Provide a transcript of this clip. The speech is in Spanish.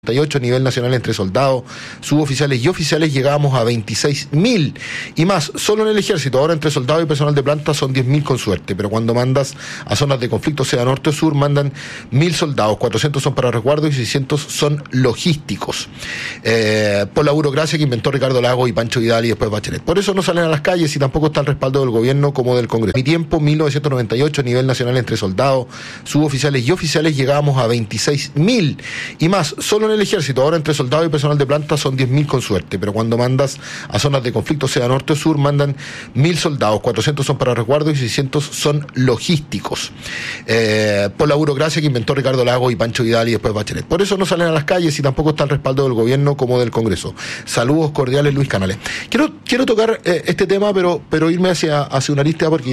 a nivel nacional entre soldados, suboficiales y oficiales llegábamos a 26.000 y más, solo en el ejército. Ahora entre soldados y personal de planta son 10.000 con suerte, pero cuando mandas a zonas de conflicto, sea norte o sur, mandan 1.000 soldados, 400 son para resguardo y 600 son logísticos, por la burocracia que inventó Ricardo Lagos y Pancho Vidal y después Bachelet. Por eso no salen a las calles y tampoco está el respaldo del gobierno como del Congreso. En mi tiempo, 1998, a nivel nacional entre soldados, suboficiales y oficiales llegábamos a 26.000 y más, solo en el ejército. Ahora entre soldados y personal de planta son 10.000 con suerte, pero cuando mandas a zonas de conflicto, sea norte o sur, mandan 1.000 soldados, 400 son para resguardo y 600 son logísticos, por la burocracia que inventó Ricardo Lagos y Pancho Vidal y después Bachelet. Por eso no salen a las calles y tampoco está el respaldo del gobierno como del Congreso. Saludos cordiales, Luis Canales. Quiero tocar este tema, pero irme hacia una lista porque